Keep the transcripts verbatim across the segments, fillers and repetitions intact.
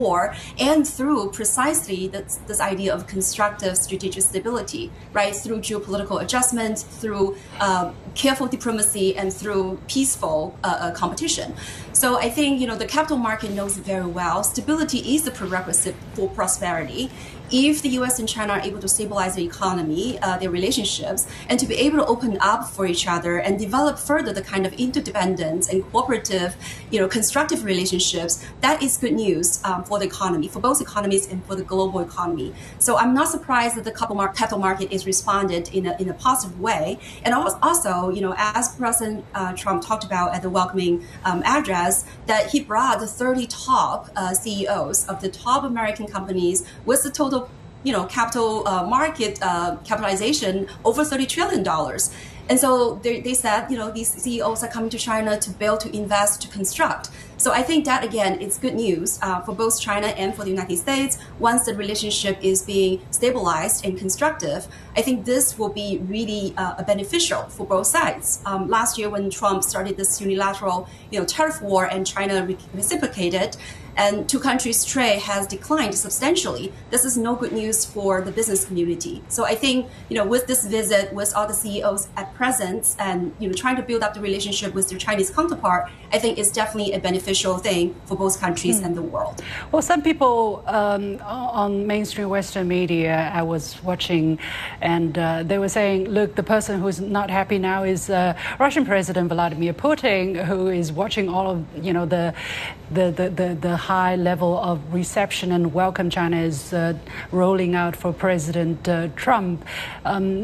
war, and through precisely this, this idea of constructive strategic stability, right? Through geopolitical adjustment, through uh, careful diplomacy, and through peaceful uh, uh, competition. So I think, you know, the capital market knows very well stability is the prerequisite for prosperity. If the U S and China are able to stabilize the economy, uh, their relationships, and to be able to open up for each other and develop further the kind of interdependence and cooperative, you know, constructive relationships, that is good news um, for the economy, for both economies and for the global economy. So I'm not surprised that the capital market is responded in a, in a positive way. And also, you know, as President uh, Trump talked about at the welcoming um, address, that he brought the thirty top uh, C E Os of the top American companies with the total, you know, capital uh, market uh, capitalization over thirty trillion dollars. And so they, they said, you know, these C E Os are coming to China to build, to invest, to construct. So I think that, again, it's good news uh, for both China and for the United States. Once the relationship is being stabilized and constructive, I think this will be really uh, beneficial for both sides. Um, last year, when Trump started this unilateral, you know, tariff war and China re- reciprocated, and two countries' trade has declined substantially, this is no good news for the business community. So I think, you know, with this visit, with all the C E Os at present, and, you know, trying to build up the relationship with their Chinese counterpart, I think it's definitely a beneficial thing for both countries mm. and the world. Well, some people um, on mainstream Western media I was watching, and uh, they were saying, look, the person who's not happy now is uh, Russian President Vladimir Putin, who is watching all of, you know, the the the, the, the high level of reception and welcome China is uh, rolling out for President uh, Trump. Um,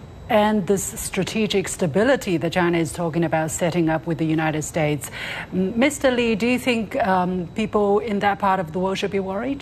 and this strategic stability that China is talking about setting up with the United States. Mister Li, do you think um, people in that part of the world should be worried?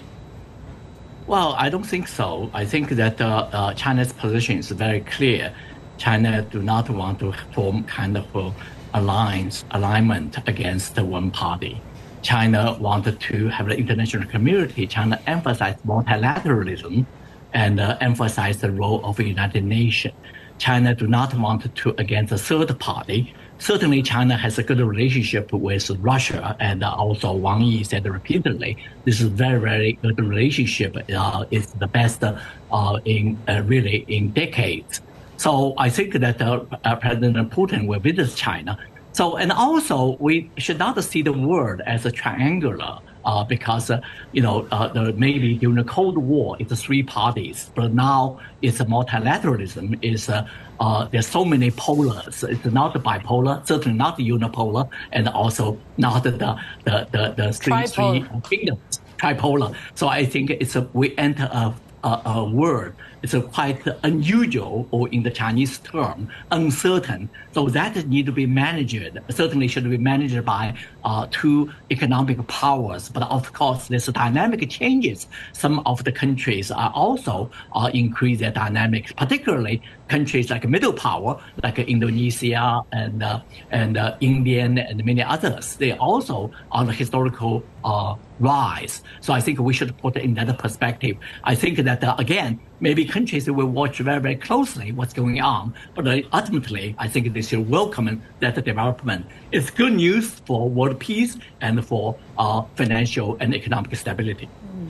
Well, I don't think so. I think that uh, uh, China's position is very clear. China do not want to form kind of uh, alliance, alignment against one party. China wanted to have the international community. China emphasized multilateralism and uh, emphasized the role of the United Nations. China do not want to against a third party. Certainly, China has a good relationship with Russia, and uh, also Wang Yi said repeatedly, this is very, very good relationship. Uh, it's the best uh, in uh, really in decades. So I think that uh, uh, President Putin will visit China. So, and also we should not see the world as a triangular. Uh, because, uh, you know, uh, the, maybe during the Cold War, it's three parties, but now it's a multilateralism. It's, uh, uh, there's so many polars. It's not bipolar, certainly not unipolar, and also not the the the, the three, three kingdoms, tripolar. So I think it's a, we enter a, a, a world. It's a quite unusual, or in the Chinese term, uncertain. So that need to be managed. Certainly should be managed by uh, two economic powers. But of course, there's dynamic changes. Some of the countries are also uh, increase their dynamics, particularly countries like middle power, like Indonesia and uh, and uh, Indian and many others. They also on the historical uh, rise. So I think we should put it in that perspective. I think that uh, again, maybe countries will watch very, very closely what's going on. But uh, ultimately, I think they should welcome that development. It's good news for world peace and for uh, financial and economic stability.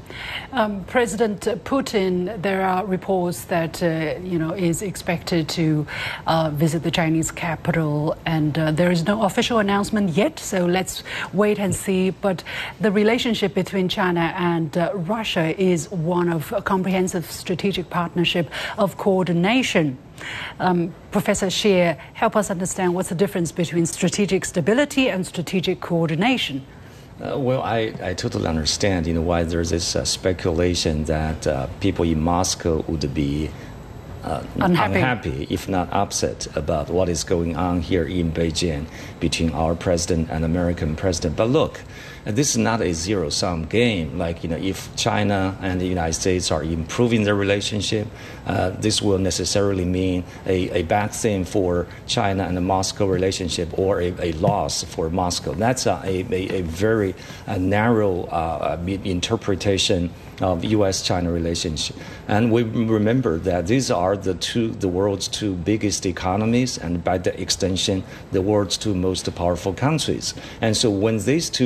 Um, President Putin, there are reports that, uh, you know, is expected to uh, visit the Chinese capital, and uh, there is no official announcement yet, so let's wait and see. But the relationship between China and uh, Russia is one of a comprehensive strategic partnership of coordination. Um, Professor Xie, help us understand what's the difference between strategic stability and strategic coordination. Uh, well, I, I totally understand, you know, why there's this uh, speculation that uh, people in Moscow would be uh, unhappy. unhappy, if not upset, about what is going on here in Beijing between our president and American president. But look, this is not a zero-sum game. Like, you know, if China and the United States are improving their relationship, uh, this will necessarily mean a, a bad thing for China and the Moscow relationship, or a, a loss for Moscow. That's a, a, a very a narrow uh, interpretation of U S China relationship. And we remember that these are the two, the world's two biggest economies, and by the extension, the world's two most powerful countries. And so when these two countries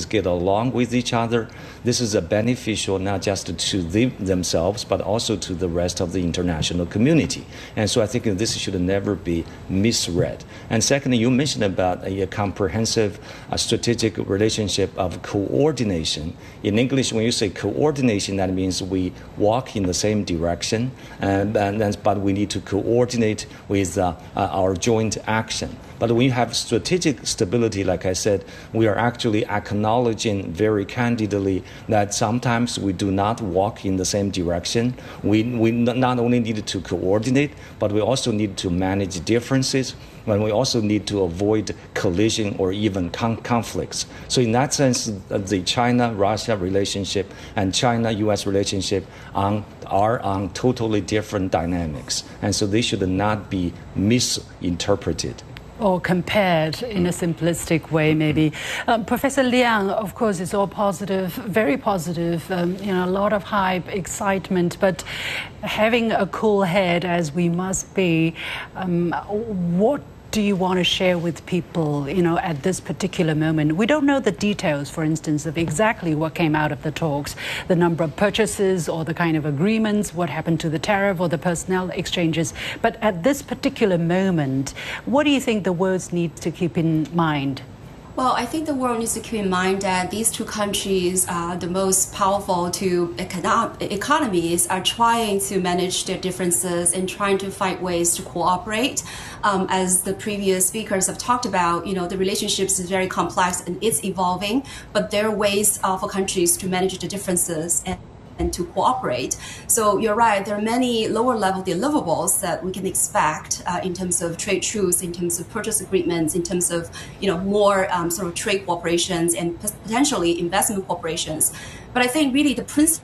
get along with each other, this is a beneficial not just to them, themselves, but also to the rest of the international community. And so I think this should never be misread. And secondly, you mentioned about a, a comprehensive uh, strategic relationship of coordination. In English, when you say coordination, that means we walk in the same direction, and, and, and but we need to coordinate with uh, uh, our joint action. But when you have strategic stability, like I said, we are actually acknowledging very candidly that sometimes we do not walk in the same direction. We, we not only need to coordinate, but we also need to manage differences, and we also need to avoid collision or even con- conflicts. So in that sense, the China-Russia relationship and China-U S relationship on, are on totally different dynamics. And so they should not be misinterpreted. Or compared in a simplistic way, maybe. Um, Professor Liang, of course, it's all positive, very positive, um, you know, a lot of hype, excitement, but having a cool head, as we must be, um, what do you want to share with people, you know, at this particular moment? We don't know the details, for instance, of exactly what came out of the talks, the number of purchases or the kind of agreements, what happened to the tariff or the personnel exchanges. But at this particular moment, what do you think the world needs to keep in mind? Well, I think the world needs to keep in mind that these two countries, uh, the most powerful two econo- economies, are trying to manage their differences and trying to find ways to cooperate. Um, as the previous speakers have talked about, you know, the relationships is very complex and it's evolving, but there are ways uh, for countries to manage the differences and and to cooperate. So you're right, there are many lower level deliverables that we can expect uh, in terms of trade truce, in terms of purchase agreements, in terms of, you know, more um, sort of trade cooperations and potentially investment cooperations. But I think really the principle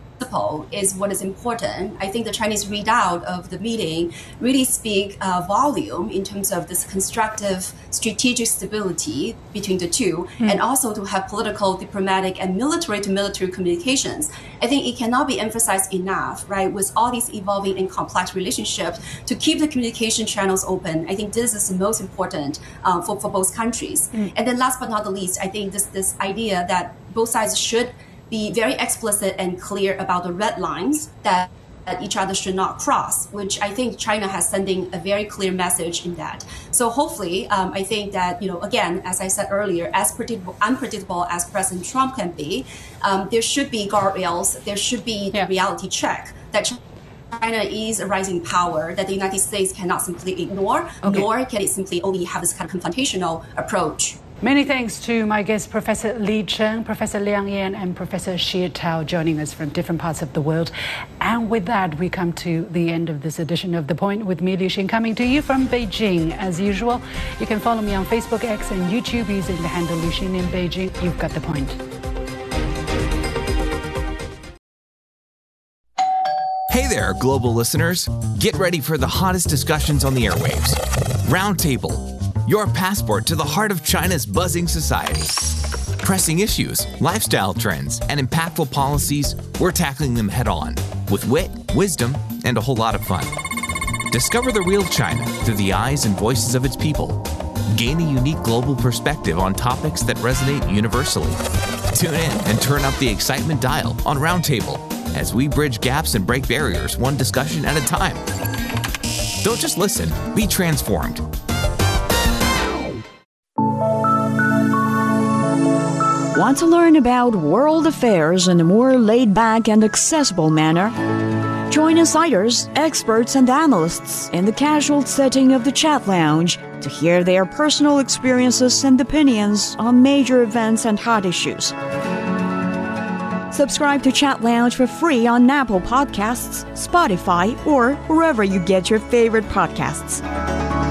is what is important. I think the Chinese readout of the meeting really speak uh, volume in terms of this constructive strategic stability between the two, mm. and also to have political, diplomatic, and military-to-military communications. I think it cannot be emphasized enough, right, with all these evolving and complex relationships, to keep the communication channels open. I think this is the most important uh, for, for both countries. Mm. And then last but not the least, I think this, this idea that both sides should be very explicit and clear about the red lines that, that each other should not cross, which I think China has sending a very clear message in that. So hopefully, um, I think that, you know, again, as I said earlier, as predictable, unpredictable as President Trump can be, um, there should be guardrails, there should be yeah. the reality check that China is a rising power that the United States cannot simply ignore, okay. nor can it simply only have this kind of confrontational approach. Many thanks to my guests, Professor Li Cheng, Professor Liang Yan, and Professor Xie Tao, joining us from different parts of the world. And with that, we come to the end of this edition of The Point with me, Liu Xin, coming to you from Beijing. As usual, you can follow me on Facebook, X, and YouTube using the handle Liu Xin in Beijing. You've got the point. Hey there, global listeners. Get ready for the hottest discussions on the airwaves. Roundtable, your passport to the heart of China's buzzing society. Pressing issues, lifestyle trends, and impactful policies, we're tackling them head on with wit, wisdom, and a whole lot of fun. Discover the real China through the eyes and voices of its people. Gain a unique global perspective on topics that resonate universally. Tune in and turn up the excitement dial on Roundtable as we bridge gaps and break barriers one discussion at a time. Don't just listen, be transformed. Want to learn about world affairs in a more laid-back and accessible manner? Join insiders, experts, and analysts in the casual setting of the Chat Lounge to hear their personal experiences and opinions on major events and hot issues. Subscribe to Chat Lounge for free on Apple Podcasts, Spotify, or wherever you get your favorite podcasts.